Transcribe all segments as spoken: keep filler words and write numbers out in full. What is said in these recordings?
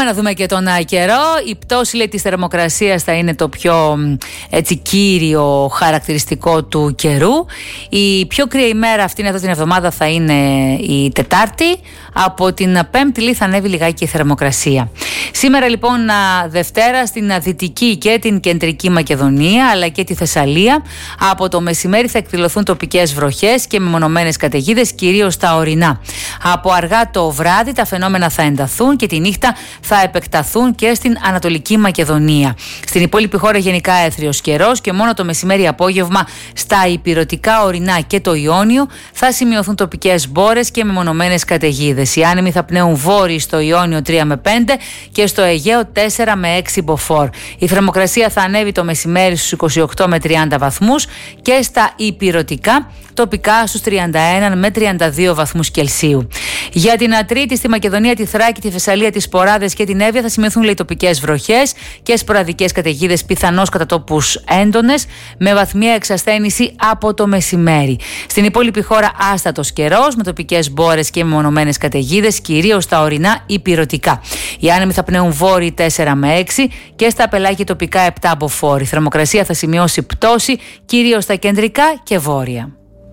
Πάμε να δούμε και τον καιρό. Η πτώση, λέει, της θερμοκρασίας θα είναι το πιο έτσι, κύριο χαρακτηριστικό του καιρού. Η πιο κρύα ημέρα αυτήν εδώ την εβδομάδα θα είναι η Τετάρτη. Από την Πέμπτη, λέει, θα ανέβει λιγάκι η θερμοκρασία. Σήμερα λοιπόν Δευτέρα στην Δυτική και την Κεντρική Μακεδονία αλλά και τη Θεσσαλία από το μεσημέρι θα εκδηλωθούν τοπικές βροχές και μεμονωμένες καταιγίδες, κυρίως στα ορεινά. Από αργά το βράδυ τα φαινόμενα θα ενταθούν και τη νύχτα θα επεκταθούν και στην Ανατολική Μακεδονία. Στην υπόλοιπη χώρα γενικά έθριος καιρός και μόνο το μεσημέρι απόγευμα στα ηπειρωτικά ορεινά και το Ιόνιο θα σημειωθούν τοπικές μπόρες και μεμονωμένες καταιγίδες. Οι άνεμοι θα πνέουν βόρειοι στο Ιόνιο τρία με πέντε και στο Αιγαίο τέσσερα με έξι μποφόρ. Η θερμοκρασία θα ανέβει το μεσημέρι στους είκοσι οκτώ με τριάντα βαθμούς και στα ηπειρωτικά τοπικά στους τριάντα ένα με τριάντα δύο βαθμούς Κελσίου. Για την Τρίτη στη Μακεδονία, τη Θράκη, τη Θεσσαλία, τις Ποράδες και την Εύβοια θα σημειωθούν, λέει, τοπικές βροχές και σποραδικές καταιγίδες, πιθανώς κατά τόπους έντονες, με βαθμία εξασθένηση από το μεσημέρι. Στην υπόλοιπη χώρα άστατος καιρός, με τοπικές μπόρες και μεμονωμένες καταιγίδες, κυρίως στα ορεινά ηπειρωτικά. Οι άνεμοι θα πνέουν βόρειοι τέσσερα με έξι και στα πελάγια τοπικά επτά μποφόρ. Η θερμοκρασία θα σημειώσει πτώση, κυρίως στα κεντρικά και βόρεια.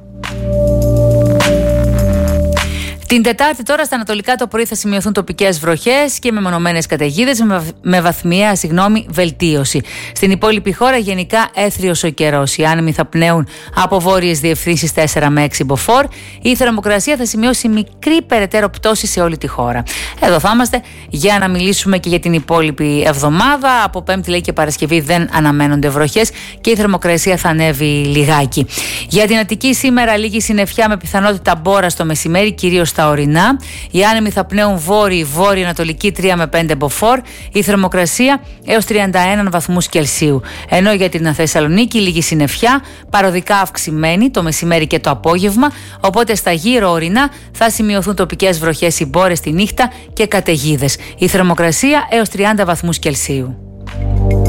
Την Τετάρτη τώρα στα ανατολικά το πρωί θα σημειωθούν τοπικές βροχές και μεμονωμένες καταιγίδες με βαθμιαία συγγνώμη, βελτίωση. Στην υπόλοιπη χώρα γενικά έθριος ο καιρός. Οι άνεμοι θα πνέουν από βόρειες διευθύνσεις τέσσερα με έξι μποφόρ. Η θερμοκρασία θα σημειώσει μικρή περαιτέρω πτώση σε όλη τη χώρα. Εδώ θα είμαστε για να μιλήσουμε και για την υπόλοιπη εβδομάδα. Από Πέμπτη, λέει, και Παρασκευή δεν αναμένονται βροχές και η θερμοκρασία θα ανέβει λιγάκι. Για την Αττική σήμερα λίγη συννεφιά με πιθανότητα μπόρα στο μεσημέρι, κυρίως στα ορεινά. Οι άνεμοι θα πνέουν βόρειοι, βόρειο-ανατολική τρία με πέντε μποφόρ. Η θερμοκρασία έως τριάντα ένα βαθμούς Κελσίου. Ενώ για την Θεσσαλονίκη λίγη συννεφιά, παροδικά αυξημένη το μεσημέρι και το απόγευμα. Οπότε στα γύρω ορεινά θα σημειωθούν τοπικές βροχές ή μπόρες τη νύχτα και καταιγίδες. Η θερμοκρασία έως τριάντα βαθμούς Κελσίου.